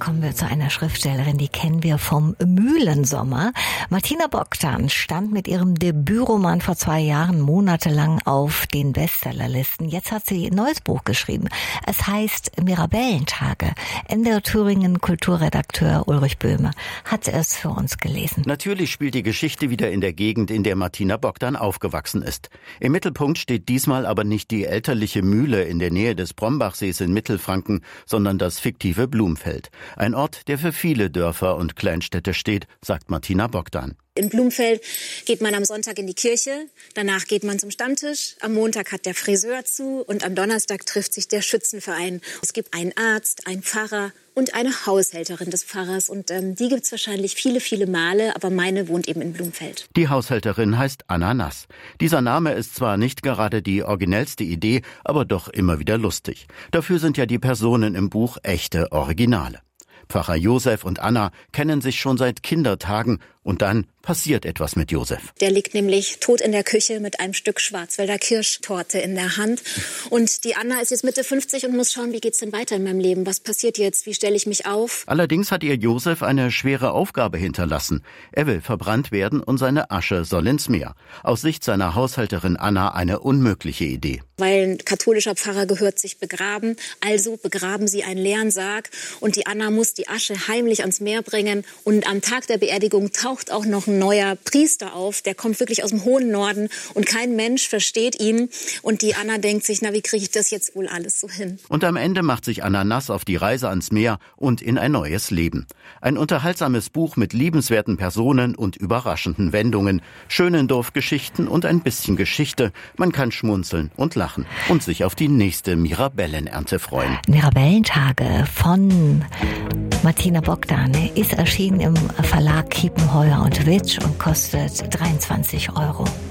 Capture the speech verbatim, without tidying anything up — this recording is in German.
kommen wir zu einer Schriftstellerin, die kennen wir vom Mühlensommer. Martina Bogdan stand mit ihrem Debütroman vor zwei Jahren monatelang auf den Bestsellerlisten. Jetzt hat sie ein neues Buch geschrieben. Es heißt Mirabellentage. N D R Thüringen Kulturredakteur Ulrich Böhme hat es für uns gelesen. Natürlich spielt die Geschichte wieder in der Gegend, in der Martina Bogdan aufgewachsen ist. Im Mittelpunkt steht diesmal aber nicht die elterliche Mühle in der Nähe des Brombachsees in Mittelfranken, sondern das fiktive Blumfeld. Ein Ort, der für viele Dörfer und Kleinstädte steht, sagt Martina Bogdan. In Blumfeld geht man am Sonntag in die Kirche, danach geht man zum Stammtisch, am Montag hat der Friseur zu und am Donnerstag trifft sich der Schützenverein. Es gibt einen Arzt, einen Pfarrer und eine Haushälterin des Pfarrers und ähm, die gibt es wahrscheinlich viele, viele Male, aber meine wohnt eben in Blumfeld. Die Haushälterin heißt Anna Nass. Dieser Name ist zwar nicht gerade die originellste Idee, aber doch immer wieder lustig. Dafür sind ja die Personen im Buch echte Originale. Pfarrer Josef und Anna kennen sich schon seit Kindertagen und dann passiert etwas mit Josef. Der liegt nämlich tot in der Küche mit einem Stück Schwarzwälder Kirschtorte in der Hand. Und die Anna ist jetzt Mitte fünfzig und muss schauen, wie geht's denn weiter in meinem Leben? Was passiert jetzt? Wie stelle ich mich auf? Allerdings hat ihr Josef eine schwere Aufgabe hinterlassen. Er will verbrannt werden und seine Asche soll ins Meer. Aus Sicht seiner Haushälterin Anna eine unmögliche Idee. Weil ein katholischer Pfarrer gehört sich begraben, also begraben sie einen leeren Sarg und die Anna muss die Asche heimlich ans Meer bringen. Und am Tag der Beerdigung taucht auch noch ein neuer Priester auf, der kommt wirklich aus dem hohen Norden und kein Mensch versteht ihn. Und die Anna denkt sich, na, wie kriege ich das jetzt wohl alles so hin? Und am Ende macht sich Anna Nass auf die Reise ans Meer und in ein neues Leben. Ein unterhaltsames Buch mit liebenswerten Personen und überraschenden Wendungen, schönen Dorfgeschichten und ein bisschen Geschichte. Man kann schmunzeln und lachen und sich auf die nächste Mirabellenernte freuen. Mirabellentage von Martina Bogdan ist erschienen im Verlag Kiepenheuer und Witsch und kostet dreiundzwanzig Euro.